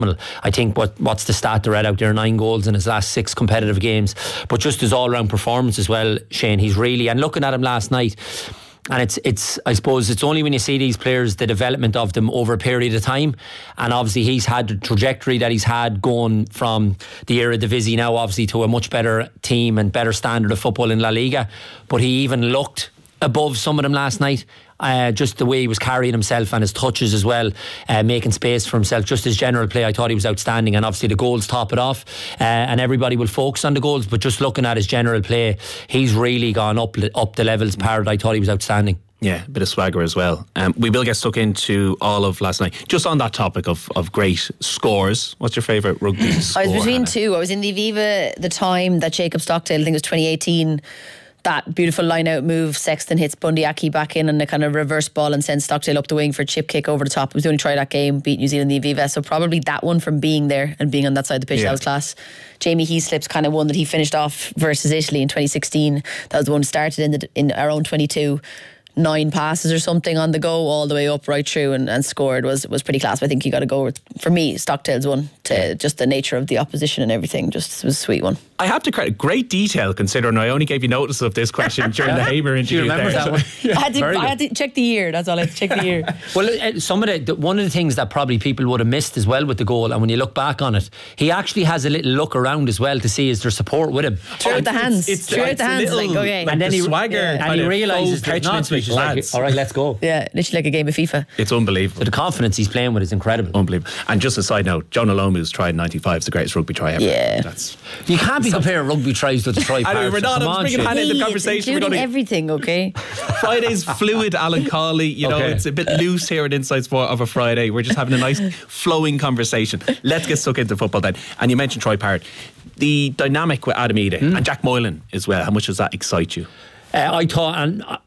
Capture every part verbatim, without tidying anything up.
I think what what's the stat they read out there, nine goals in his last six competitive games, but just his all-round performance as well, Shane. He's really, and looking at him last night, and it's it's I suppose it's only when you see these players, the development of them over a period of time. And obviously he's had the trajectory that he's had going from the Eredivisie now obviously to a much better team and better standard of football in La Liga. But he even looked above some of them last night. Uh, just the way he was carrying himself and his touches as well, uh, making space for himself. Just his general play, I thought he was outstanding, and obviously the goals top it off, uh, and everybody will focus on the goals, but just looking at his general play, he's really gone up up the levels par. I thought he was outstanding. Yeah, a bit of swagger as well. Um, we will get stuck into all of last night. Just on that topic of, of great scores, what's your favourite rugby score? I was between Hannah? two. I was in the Aviva the time that Jacob Stockdale, I think it was twenty eighteen, that beautiful line out move, Sexton hits Bundy Aki back in and a kind of reverse ball and sends Stockdale up the wing for a chip kick over the top. It was the only try that game, beat New Zealand in the Aviva. So probably that one, from being there and being on that side of the pitch, yeah. That was class. Jamie Heaslip's kind of one that he finished off versus Italy in twenty sixteen. That was the one started in the in our own twenty-two. Nine passes or something on the go all the way up right through and, and scored was was pretty class. But I think you got to go with, for me, Stockdale's one, to just the nature of the opposition and everything. Just was a sweet one. I have to credit great detail, considering I only gave you notice of this question during the Hamer interview. Do you remember there. that one? Yeah. I, had to, I had to check the year. That's all I had to check the year. Well, some of the, the one of the things that probably people would have missed as well with the goal, and when you look back on it, he actually has a little look around as well to see is there support with him. Throughout oh, the hands. It's, it's, throughout the hands. Little, like, okay. like and then the he swagger, yeah. and he realises there's not. So he's just like, all right, let's go. Yeah, literally like a game of FIFA. It's unbelievable. So the confidence he's playing with is incredible. Unbelievable. And just a side note, John Olomu's try in ninety-five is the greatest rugby try ever. Yeah. That's, you can't be comparing rugby tries with the try I mean, we're not. I'm bringing Hannah in the conversation. We're doing everything, okay? Friday's fluid, Alan Cawley. You know, okay. It's a bit loose here at Inside Sport of a Friday. We're just having a nice flowing conversation. Let's get stuck into football then. And you mentioned Troy Parrott. The dynamic with Adam Ida mm. and Jack Moylan as well. How much does that excite you? Uh, I thought, and I,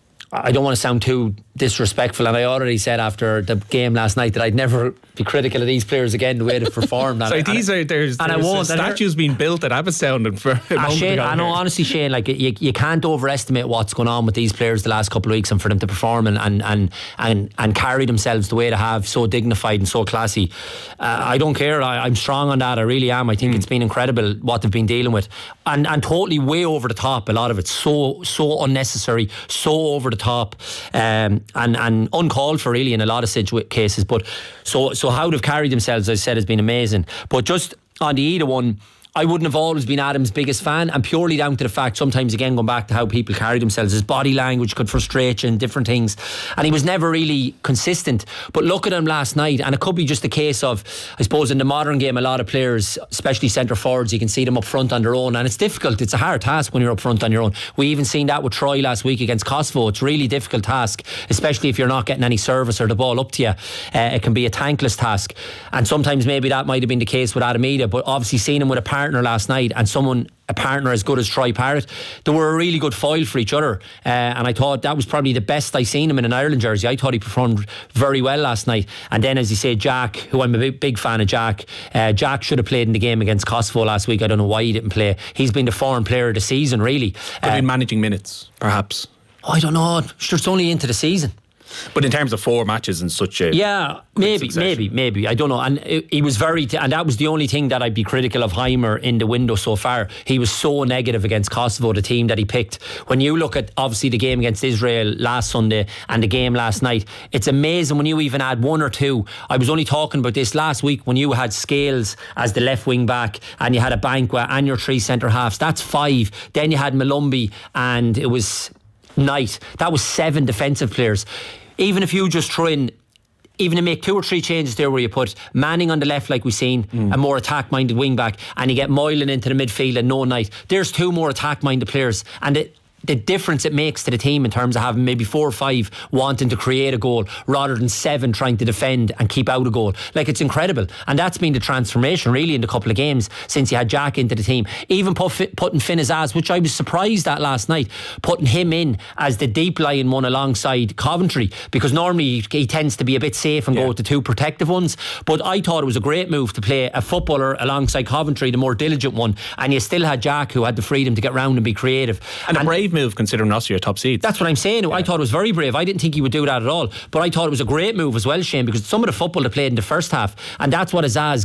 I don't want to sound too disrespectful, and I already said after the game last night that I'd never be critical of these players again, the way they've performed. So and, these and, are there's, and there's I won't, statues being built at Abbottstown and for a moment Shane, ago I know, here. honestly, Shane, like you, you can't overestimate what's going on with these players the last couple of weeks, and for them to perform and and and and, and carry themselves the way they have, so dignified and so classy. Uh, I don't care. I, I'm strong on that. I really am. I think mm. it's been incredible what they've been dealing with, and and totally way over the top. A lot of it so so unnecessary, so over the top, um, and and uncalled for really in a lot of situ- cases. But so so how they've carried themselves, as I said, has been amazing. But just on the Ida one, I wouldn't have always been Adam's biggest fan, and purely down to the fact, sometimes again going back to how people carry themselves, his body language could frustrate you and different things, and he was never really consistent. But look at him last night, and it could be just a case of, I suppose in the modern game, a lot of players, especially centre forwards, you can see them up front on their own, and it's difficult. It's a hard task when you're up front on your own. We even seen that with Troy last week against Kosovo. It's a really difficult task, especially if you're not getting any service or the ball up to you. Uh, it can be a thankless task, and sometimes maybe that might have been the case with Adam Ida, but obviously seeing him with a partner last night, and someone, a partner as good as Troy Parrott, they were a really good foil for each other, uh, and I thought that was probably the best I seen him in an Ireland jersey. I thought he performed very well last night. And then, as you say, Jack, who I'm a big, big fan of Jack, uh, Jack should have played in the game against Kosovo last week. I don't know why he didn't play. He's been the foreign player of the season, really. They've uh, been managing minutes, perhaps. I don't know, it's only into the season. But in terms of four matches and such a yeah, maybe, succession. maybe, maybe I don't know. And it, he was very, t- and that was the only thing that I'd be critical of Heimer in the window so far. He was so negative against Kosovo, the team that he picked. When you look at obviously the game against Israel last Sunday and the game last night, it's amazing when you even add one or two. I was only talking about this last week when you had Scales as the left wing back, and you had a Banqua and your three centre halves. That's five. Then you had Malumbi, and it was Knight. That was seven defensive players. Even if you just throw in, even to make two or three changes there where you put Manning on the left like we've seen, mm. a more attack minded wing back, and you get Moylan into the midfield and no Knight, there's two more attack minded players, and it the difference it makes to the team in terms of having maybe four or five wanting to create a goal rather than seven trying to defend and keep out a goal. Like, it's incredible, and that's been the transformation really in the couple of games since you had Jack into the team. Even put, putting Finn Azaz, which I was surprised at last night, putting him in as the deep lying one alongside Coventry, because normally he tends to be a bit safe and yeah. go with the two protective ones. But I thought it was a great move to play a footballer alongside Coventry, the more diligent one, and you still had Jack who had the freedom to get round and be creative. And, and a brave move considering Ross are your top seeds. That's what I'm saying. Yeah. I thought it was very brave. I didn't think he would do that at all. But I thought it was a great move as well, Shane, because some of the football they played in the first half, and that's what Azaz